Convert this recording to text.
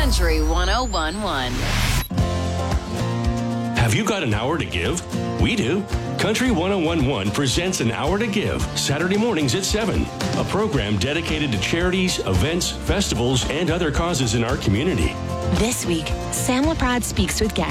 Country 101.1. Have you got an hour to give? We do. Country 101.1 presents An Hour to Give, Saturday mornings at 7. A program dedicated to charities, events, festivals, and other causes in our community. This week, Sam LaPrade speaks with guests